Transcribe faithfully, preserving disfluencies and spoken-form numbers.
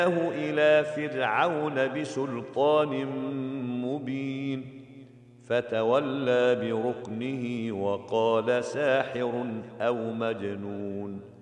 إلى فرعون بسلطان مبين فتولى بركنه وقال ساحر أو مجنون